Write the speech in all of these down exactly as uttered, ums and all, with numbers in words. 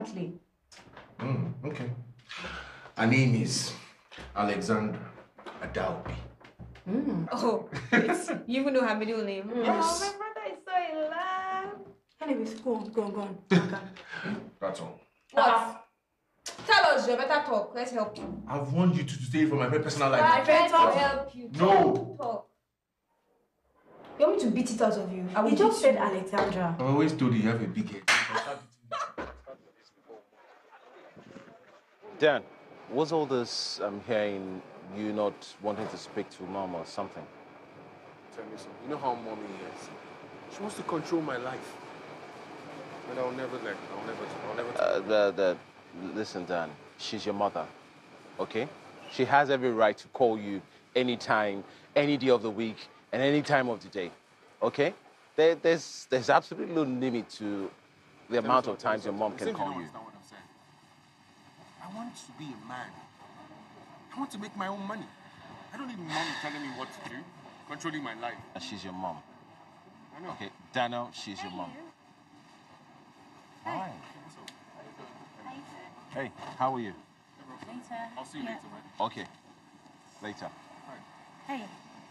Mm, okay. Her name is Alexandra Adaobi. Mm. Oh, it's, you even know her middle name? Mm. Yes. Oh, my brother is so in love. Anyways, go on, go on, go on. That's all. What? Uh, Tell us, you better talk. Let's help you. I've warned you to stay from my very personal life. I better help you. No. Talk. You want me to beat it out of you? I will you just said you. Alexandra. I always told you you have a big head. Dan, what's all this I'm hearing you not wanting to speak to Mom or something? Tell me something. You know how Mommy is. She wants to control my life. But I'll never let her. I'll never, I'll never Uh, the, the, listen, Dan, she's your mother, okay? She has every right to call you anytime, any day of the week, and any time of the day, okay? There, there's, there's absolutely no limit to the Tell amount me of times your mom something. can Since call you. Don't you. understand what I'm saying. I want to be a man. I want to make my own money. I don't need Mommy telling me what to do, controlling my life. She's your mom. I know. Okay, Daniel, she's your mom. Hi. Hey, how are you? Later. I'll see you Yeah. later, man. Okay, later. Hey.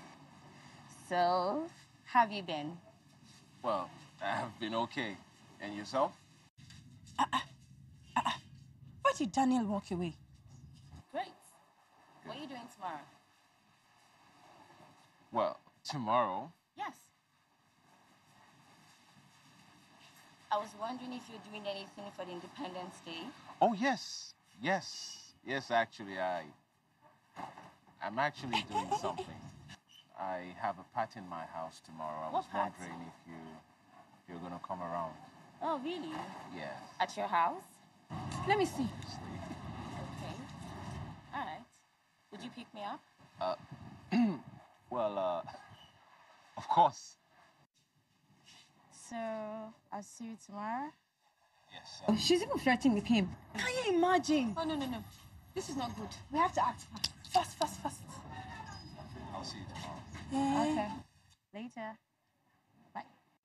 So, how have you been? Well, I've been okay. And yourself? Uh, uh, uh, uh. Why did Daniel walk away? Great. What are you doing tomorrow? Well, tomorrow. Yes. I was wondering if you're doing anything for the Independence Day. Oh, yes. Yes. Yes, actually, I... I'm actually doing something. I have a party in my house tomorrow. I was What party? wondering if you, if you're going to come around. Oh, really? Yes. At your house? Let me see. Okay. All right. Would you pick me up? Uh, well, uh, of course. So, I'll see you tomorrow? Yes. Oh, she's even flirting with him. Can you imagine? Oh, no, no, no. This is not good. We have to act fast, fast, fast. I'll see you tomorrow. Okay. Later. Bye.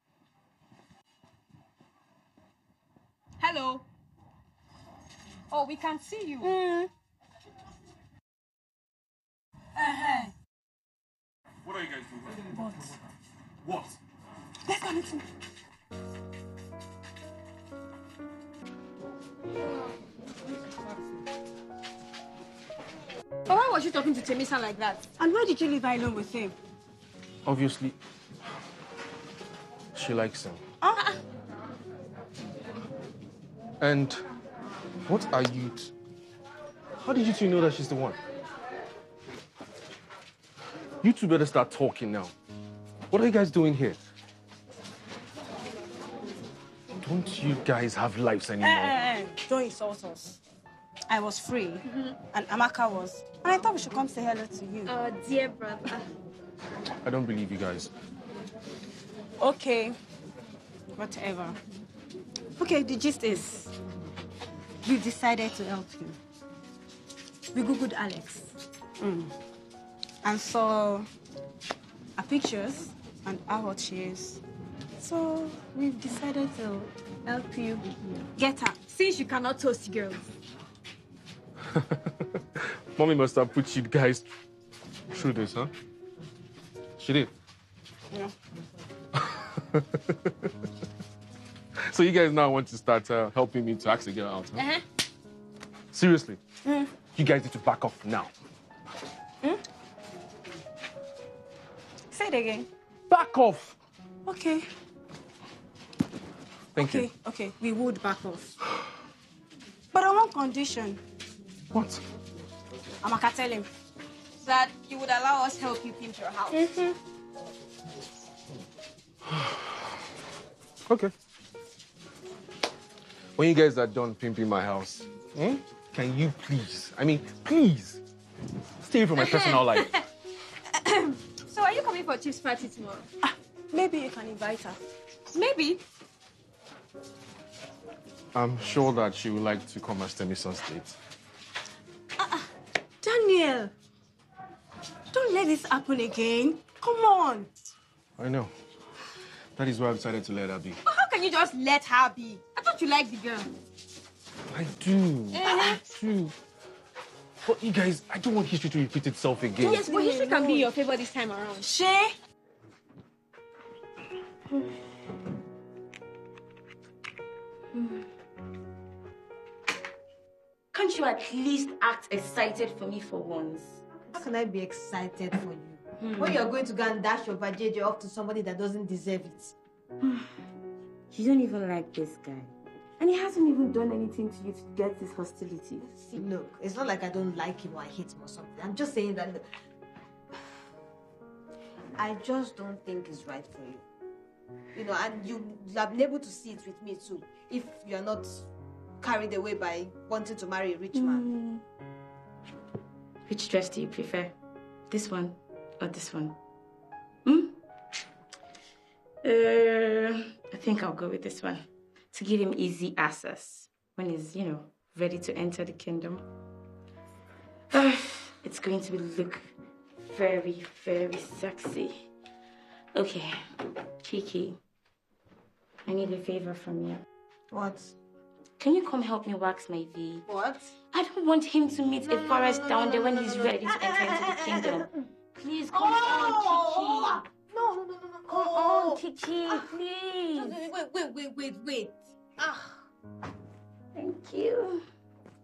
Hello. Oh, we can't see you. Mm. Uh-huh. What are you guys doing? What? What? Let's go meet him. But why was you talking to Temisa like that? And why did you leave her alone with him? Obviously, she likes him. Uh-uh. And what are you... T How did you two know that she's the one? You two better start talking now. What are you guys doing here? Don't you guys have lives anymore? Eh, eh, eh. Don't insult us. I was free, mm-hmm. and Amaka was. And I thought we should come say hello to you. Oh, dear brother. I don't believe you guys. Okay. Whatever. Okay, the gist is, we've decided to help you. We Googled Alex. Mm. And saw her pictures and how hot she is. So we've decided to help you get her. Since you cannot toast girls. Mommy must have put you guys through this, huh? She did? Yeah. So you guys now want to start uh, helping me to ask the girl out, huh? Uh-huh. Seriously? Mm. You guys need to back off now. Mm? Say it again. Back off! Okay. Thank okay, you. Okay, we would back off. But on one condition. What? Amaka, tell him. That you would allow us help you pimp your house. Mm-hmm. Okay. When you guys are done pimping my house, hmm, can you please, I mean, please, stay from my personal life? So are you coming for Chief's party tomorrow? Ah, maybe you can invite her. Maybe. I'm sure that she would like to come as Temisa's date. Uh-uh. Daniel, don't let this happen again. Come on. I know. That is why I decided to let her be. But how can you just let her be? I thought you liked the girl. I do. I do. But you guys, I don't want history to repeat itself again. Yes, but history can be in your favor this time around. Shay? Can't you at least act excited for me for once? How can I be excited for you? Hmm. When you're going to go and dash your vajayjay off to somebody that doesn't deserve it. You don't even like this guy. And he hasn't even done anything to you to get this hostility. See, look, it's not like I don't like him or I hate him or something. I'm just saying that... I just don't think it's right for you. You know, and you, you have been able to see it with me too. If you're not carried away by wanting to marry a rich man. Mm. Which dress do you prefer? This one or this one? Hmm? Uh, I think I'll go with this one to give him easy access when he's, you know, ready to enter the kingdom. Uh, it's going to look very, very sexy. Okay, Kiki, I need a favor from you. What? Can you come help me wax my V? What? I don't want him to meet a forest down there when he's ready to enter into the kingdom. Please, come oh, on, Kiki. No, no, no, no, no. Come oh. on, Kiki, please. Wait, wait, wait, wait, wait. Ah. Thank you.